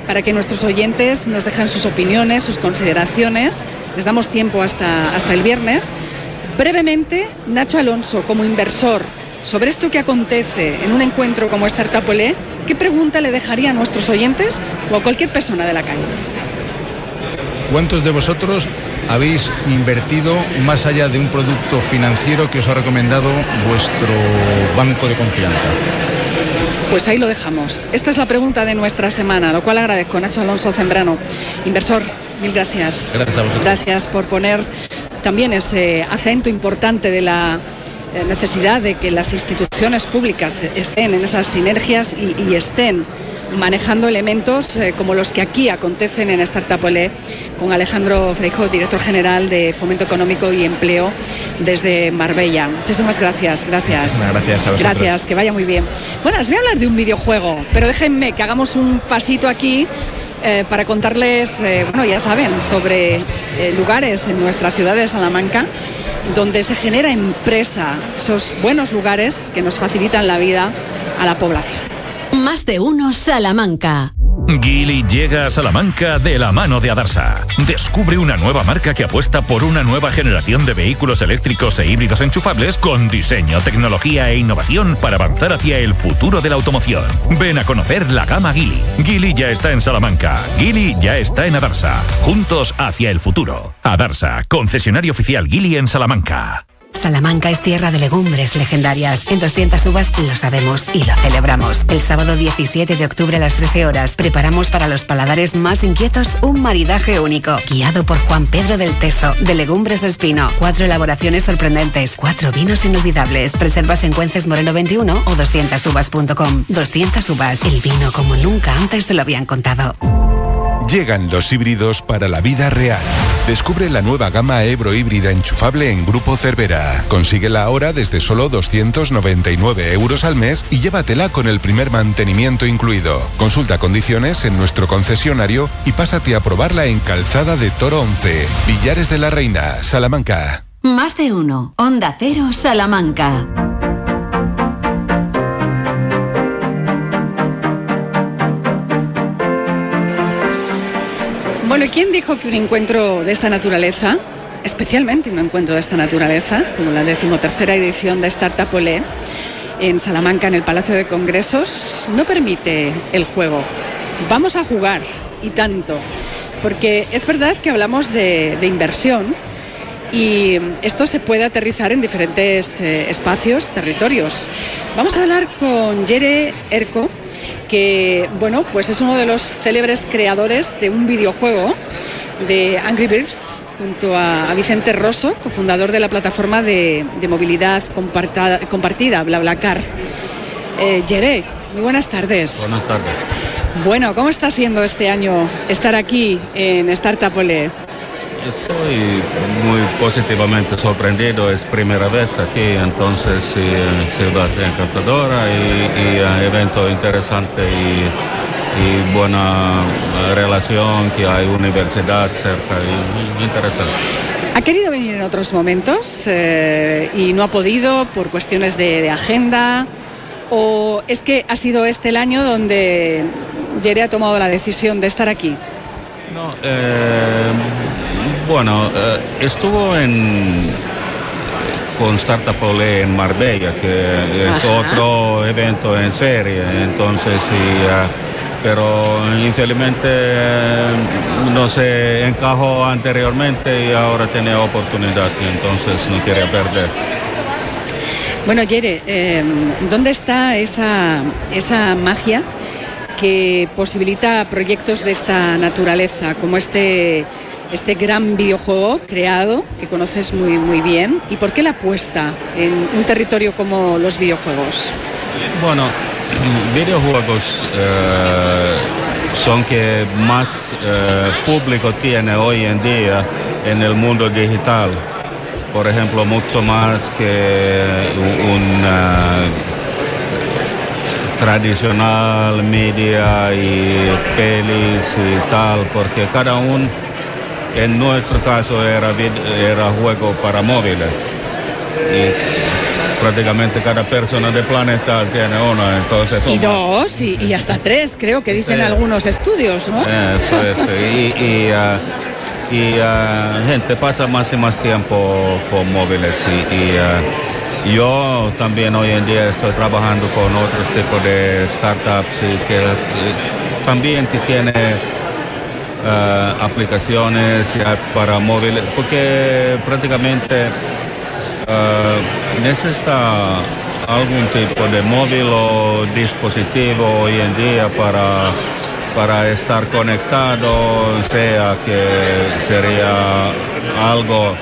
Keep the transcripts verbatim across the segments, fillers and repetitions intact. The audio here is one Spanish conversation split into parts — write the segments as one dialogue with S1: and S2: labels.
S1: para que nuestros oyentes nos dejen sus opiniones, sus consideraciones. Les damos tiempo hasta, hasta el viernes. Brevemente, Nacho Alonso, como inversor, sobre esto que acontece en un encuentro como Startup Olé, ¿qué pregunta le dejaría a nuestros oyentes o a cualquier persona de la calle?
S2: ¿Cuántos de vosotros habéis invertido más allá de un producto financiero que os ha recomendado vuestro banco de confianza?
S1: Pues ahí lo dejamos. Esta es la pregunta de nuestra semana, lo cual agradezco. Nacho Alonso Zembrano, inversor, mil gracias.
S2: Gracias a vosotros.
S1: Gracias por poner también ese acento importante de la necesidad de que las instituciones públicas estén en esas sinergias y, y estén manejando elementos eh, como los que aquí acontecen en Startup Olé, con Alejandro Freijóo, director general de Fomento Económico y Empleo desde Marbella. Muchísimas gracias, gracias.
S2: Muchísimas gracias a vosotros.
S1: Gracias, que vaya muy bien. Bueno, les voy a hablar de un videojuego, pero déjenme que hagamos un pasito aquí eh, para contarles, eh, bueno, ya saben, sobre eh, lugares en nuestra ciudad de Salamanca donde se genera empresa, esos buenos lugares que nos facilitan la vida a la población.
S3: Más de uno Salamanca.
S4: Geely llega a Salamanca de la mano de Adarsa. Descubre una nueva marca que apuesta por una nueva generación de vehículos eléctricos e híbridos enchufables con diseño, tecnología e innovación para avanzar hacia el futuro de la automoción. Ven a conocer la gama Geely. Geely ya está en Salamanca. Geely ya está en Adarsa. Juntos hacia el futuro. Adarsa, concesionario oficial Geely en Salamanca.
S3: Salamanca es tierra de legumbres legendarias. En doscientas uvas lo sabemos y lo celebramos. El sábado diecisiete de octubre a las trece horas preparamos para los paladares más inquietos un maridaje único, guiado por Juan Pedro del Teso, de Legumbres Espino. Cuatro elaboraciones sorprendentes, cuatro vinos inolvidables. Reservas en Cuences Moreno veintiuno o doscientas uvas punto com. doscientas uvas, el vino como nunca antes se lo habían contado.
S5: Llegan los híbridos para la vida real. Descubre la nueva gama Ebro híbrida enchufable en Grupo Cervera. Consíguela ahora desde solo doscientos noventa y nueve euros al mes y llévatela con el primer mantenimiento incluido. Consulta condiciones en nuestro concesionario y pásate a probarla en Calzada de Toro once, Villares de la Reina, Salamanca.
S3: Más de uno. Onda Cero Salamanca.
S1: Bueno, ¿quién dijo que un encuentro de esta naturaleza, especialmente un encuentro de esta naturaleza, como la decimotercera edición de Startup Olé en Salamanca, en el Palacio de Congresos, no permite el juego? Vamos a jugar, y tanto, porque es verdad que hablamos de, de inversión y esto se puede aterrizar en diferentes eh, espacios, territorios. Vamos a hablar con Jere Erko, que bueno, pues es uno de los célebres creadores de un videojuego de Angry Birds, junto a, a Vicente Rosso, cofundador de la plataforma de, de movilidad compartida, BlaBlaCar. Eh, Jere, muy buenas tardes.
S6: Buenas tardes.
S1: Bueno, ¿cómo está siendo este año estar aquí en Startup Olé?
S6: Estoy muy positivamente sorprendido, es primera vez aquí, entonces sí, ciudad encantadora y, y uh, evento interesante y, y buena relación, que hay universidad cerca y, y interesante.
S1: ¿Ha querido venir en otros momentos eh, y no ha podido por cuestiones de, de agenda? ¿O es que ha sido este el año donde Jere ha tomado la decisión de estar aquí?
S6: No, eh, bueno, eh, estuvo en, con Startup Olé en Marbella, que es Ajá. otro evento en serie, entonces sí, uh, pero infelizmente eh, no se encajó anteriormente y ahora tiene oportunidad, y entonces no quería perder.
S1: Bueno, Jere, eh, ¿dónde está esa, esa magia que posibilita proyectos de esta naturaleza, como este, este gran videojuego creado, que conoces muy, muy bien? ¿Y por qué la apuesta en un territorio como los videojuegos?
S6: Bueno, videojuegos eh, son que más eh, público tiene hoy en día en el mundo digital. Por ejemplo, mucho más que una tradicional media y pelis y tal, porque cada uno, en nuestro caso, era, era juego para móviles. prácticamente cada persona del planeta tiene uno, entonces...
S1: Y dos, y, y hasta tres, creo que dicen
S6: sí.
S1: algunos estudios, ¿no?
S6: Eso es, y, y, uh, y uh, gente pasa más y más tiempo con móviles y, y uh, yo también hoy en día estoy trabajando con otros tipos de startups y que, uh, también que tiene uh, aplicaciones para móviles, porque prácticamente uh, necesita algún tipo de móvil o dispositivo hoy en día para, para estar conectado, sea que sería algo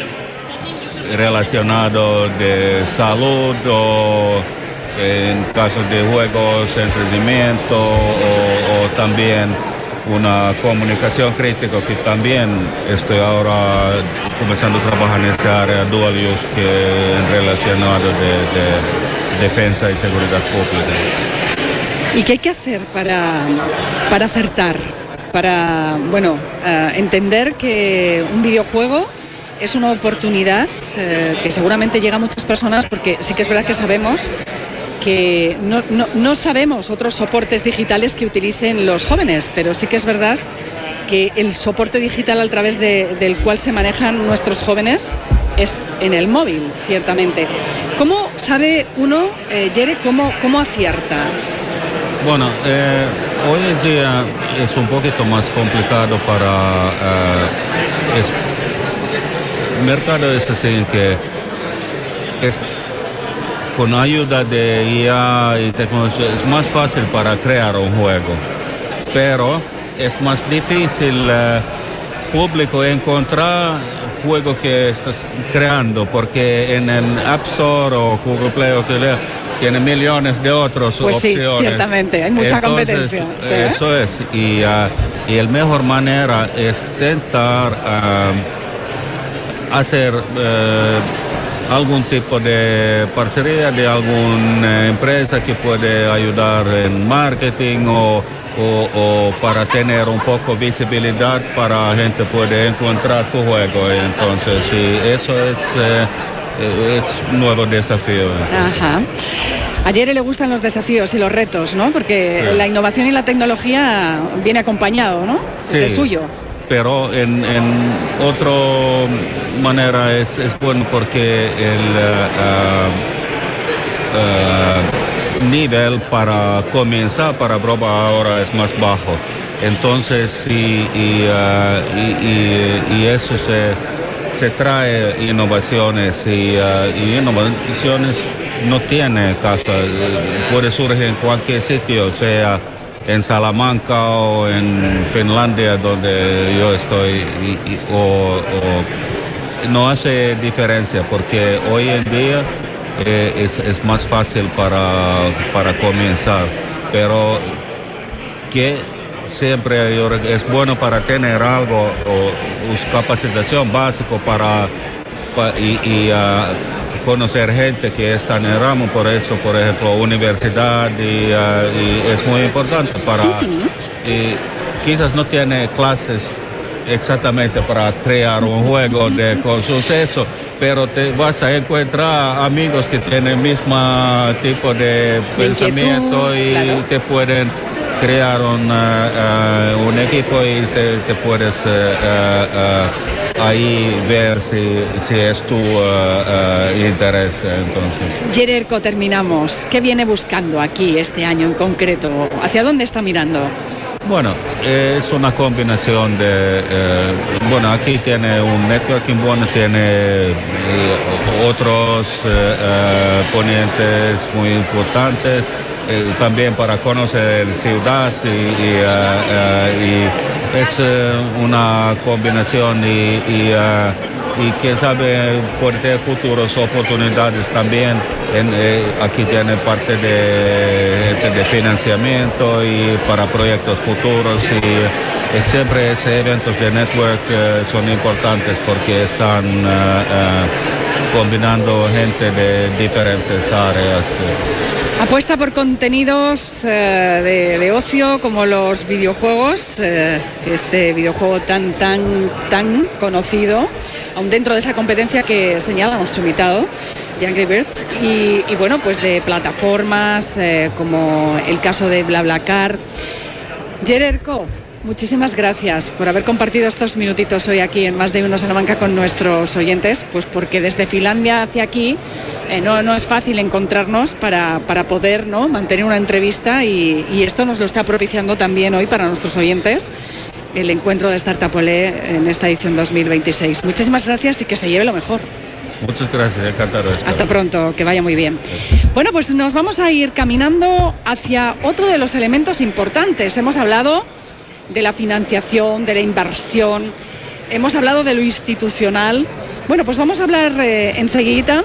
S6: relacionado de salud o en caso de juegos, entretenimiento o, o también una comunicación crítica, que también estoy ahora comenzando a trabajar en esa área dual use que es relacionado de, de defensa y seguridad pública.
S1: ¿Y qué hay que hacer para, para acertar? Para, bueno, uh, entender que un videojuego es una oportunidad eh, que seguramente llega a muchas personas, porque sí que es verdad que sabemos que no, no, no sabemos otros soportes digitales que utilicen los jóvenes, pero sí que es verdad que el soporte digital a través de, del cual se manejan nuestros jóvenes es en el móvil, ciertamente. ¿Cómo sabe uno, eh, Jere, cómo, cómo acierta?
S6: Bueno, eh, hoy en día es un poquito más complicado para... Eh, es, el mercado es así que es, con ayuda de I A y tecnología es más fácil para crear un juego, pero es más difícil eh, público encontrar juego que estás creando, porque en el App Store o Google Play o que lea, tiene millones de otros
S1: pues
S6: opciones.
S1: Sí, ciertamente, hay mucha
S6: Entonces,
S1: competencia. ¿Sí?
S6: Eso es, y, uh, y la mejor manera es intentar uh, hacer uh, algún tipo de parcería de alguna empresa que puede ayudar en marketing o, o, o para tener un poco visibilidad para gente puede encontrar tu juego. Entonces, sí, eso es, uh, es un nuevo desafío.
S1: Ajá. A Jere le gustan los desafíos y los retos, ¿no? Porque sí. La innovación y la tecnología viene acompañado, ¿no?
S6: Sí.
S1: Es suyo.
S6: Pero en, en otra manera es, es bueno porque el uh, uh, nivel para comenzar para prueba ahora es más bajo. Entonces, y, y, uh, y, y, y eso se, se trae innovaciones y, uh, y innovaciones no tiene caso, puede surgir en cualquier sitio, sea en Salamanca o en Finlandia donde yo estoy, y, y, o, o no hace diferencia porque hoy en día eh, es, es más fácil para, para comenzar, pero que siempre yo, es bueno para tener algo o capacitación básica para, para y, y uh, conocer gente que está en el ramo, por eso, por ejemplo, universidad, y, uh, y es muy importante para... Uh-huh. Y quizás no tiene clases exactamente para crear un juego de con suceso, pero te vas a encontrar amigos que tienen el mismo tipo de pensamiento y claro. Te pueden crear un, uh, uh, un equipo y te, te puedes uh, uh, uh, ahí ver si, si es tu uh, uh, interés. Entonces.
S1: Jere Erco, terminamos. ¿Qué viene buscando aquí este año en concreto? ¿Hacia dónde está mirando?
S6: Bueno, es una combinación de, eh, bueno, aquí tiene un networking bueno, tiene eh, otros eh, eh, ponentes muy importantes. Eh, también para conocer la ciudad y, y, uh, uh, y es uh, una combinación y, y, uh, y que sabe por tener futuras oportunidades también. En, eh, aquí tiene parte de, de financiamiento y para proyectos futuros y eh, siempre esos eventos de network eh, son importantes porque están uh, uh, combinando gente de diferentes áreas.
S1: Apuesta por contenidos eh, de, de ocio como los videojuegos, eh, este videojuego tan, tan, tan conocido, aún dentro de esa competencia que señala nuestro invitado, de Angry Birds, y, y bueno, pues de plataformas eh, como el caso de BlaBlaCar. Gererco, muchísimas gracias por haber compartido estos minutitos hoy aquí en Más de Uno Salamanca con nuestros oyentes, pues porque desde Finlandia hacia aquí eh, no, no es fácil encontrarnos para, para poder, ¿no?, mantener una entrevista, y, y esto nos lo está propiciando también hoy para nuestros oyentes el encuentro de Startup Olé en esta edición dos mil veintiséis. Muchísimas gracias y que se lleve lo mejor.
S6: Muchas gracias, encantado.
S1: Hasta pronto, que vaya muy bien. Bueno, pues nos vamos a ir caminando hacia otro de los elementos importantes. Hemos hablado de la financiación, de la inversión, hemos hablado de lo institucional. Bueno, pues vamos a hablar eh, enseguida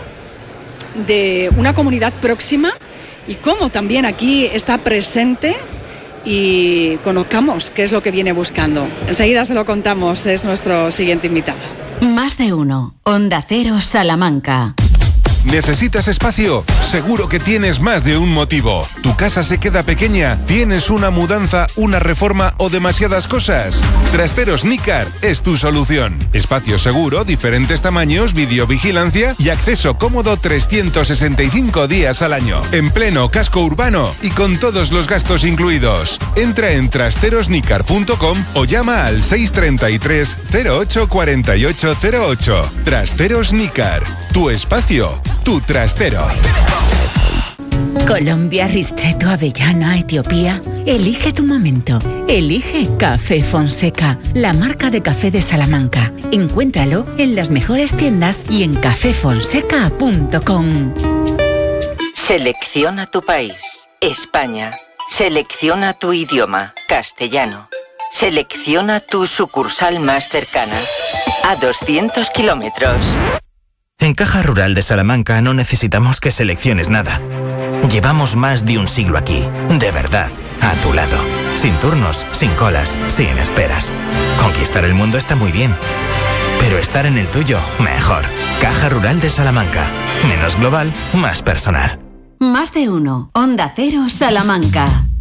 S1: de una comunidad próxima y cómo también aquí está presente, y conozcamos qué es lo que viene buscando. Enseguida se lo contamos, es nuestro siguiente invitado.
S3: Más de Uno, Onda Cero Salamanca.
S5: ¿Necesitas espacio? Seguro que tienes más de un motivo. ¿Tu casa se queda pequeña? ¿Tienes una mudanza, una reforma o demasiadas cosas? Trasteros Nícar es tu solución. Espacio seguro, diferentes tamaños, videovigilancia y acceso cómodo trescientos sesenta y cinco días al año. En pleno casco urbano y con todos los gastos incluidos. Entra en trasteros nícar punto com o llama al seis treinta y tres cero ocho cuarenta y ocho cero ocho. Trasteros Nícar. Tu espacio. Tu trastero.
S7: Colombia, Ristretto, Avellana, Etiopía. Elige tu momento. Elige Café Fonseca, la marca de café de Salamanca. Encuéntralo en las mejores tiendas y en café fonseca punto com.
S8: Selecciona tu país. España. Selecciona tu idioma. Castellano. Selecciona tu sucursal más cercana. A doscientos kilómetros.
S9: En Caja Rural de Salamanca no necesitamos que selecciones nada. Llevamos más de un siglo aquí, de verdad, a tu lado. Sin turnos, sin colas, sin esperas. Conquistar el mundo está muy bien, pero estar en el tuyo, mejor. Caja Rural de Salamanca. Menos global, más personal.
S3: Más de Uno, Onda Cero Salamanca.